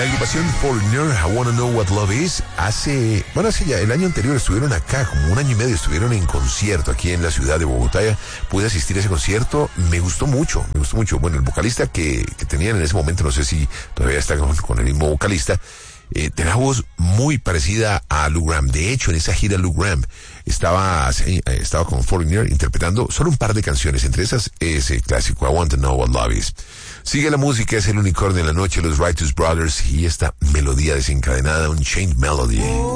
La agrupación Foreigner, I Wanna Know What Love Is, hace ya el año anterior estuvieron acá, como un año y medio estuvieron en concierto aquí en la ciudad de Bogotá. Pude asistir a ese concierto, me gustó mucho. Bueno, el vocalista que tenían en ese momento, no sé si todavía está con el mismo vocalista, tenía voz muy parecida a Lou Gramm. De hecho, en esa gira Lou Gramm estaba con Foreigner interpretando solo un par de canciones, entre esas ese clásico I Want to Know What Love Is. Sigue la música, es el unicornio en la noche, los Righteous Brothers y esta melodía desencadenada, un Chained Melody.